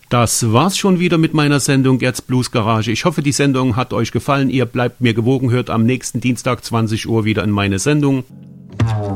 Das war's schon wieder mit meiner Sendung Gerds Blues Garage. Ich hoffe, die Sendung hat euch gefallen. Ihr bleibt mir gewogen, hört am nächsten Dienstag 20 Uhr wieder in meine Sendung.